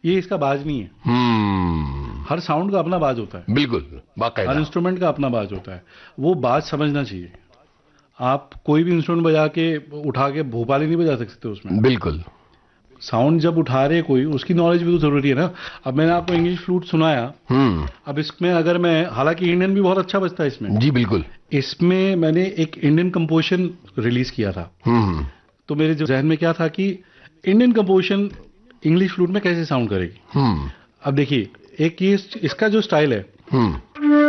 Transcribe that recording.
ये इसका बाज नहीं है। हर साउंड का अपना बाज होता है। बिल्कुल, बाकायदा। हर इंस्ट्रूमेंट का अपना बाज होता है, वो बाज समझना चाहिए। आप कोई भी इंस्ट्रूमेंट बजा के उठा के भोपाली नहीं बजा सकते उसमें। बिल्कुल। साउंड जब उठा रहे कोई, उसकी नॉलेज भी तो जरूरी है ना। अब मैंने आपको इंग्लिश फ्लूट सुनाया, अब इसमें अगर मैं, हालांकि इंडियन भी बहुत अच्छा बजता है इसमें। जी बिल्कुल। इसमें मैंने एक इंडियन कंपोजिशन रिलीज किया था। तो मेरे जो जहन में क्या था कि इंडियन कंपोजिशन इंग्लिश फ्लूट में कैसे साउंड करेगी। अब देखिए, एक ये इसका जो स्टाइल है,